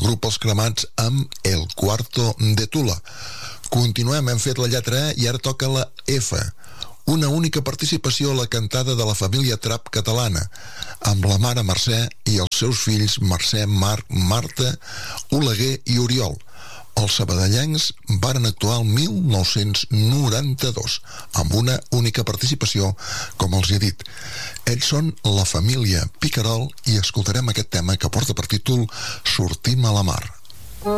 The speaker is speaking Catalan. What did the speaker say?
grup Els Cremats amb El Cuarto de Tula. Continuem, hem fet la lletra E i ara toca la F. Una única participació a la cantada de la família Trap catalana, amb la mare Mercè i els seus fills Mercè, Marc, Marta, Oleguer i Oriol. Els sabadellencs varen actuar el 1992 amb una única participació, com els he dit. Ells són la família Picarol i escoltarem aquest tema que porta per títol Sortim a la mar.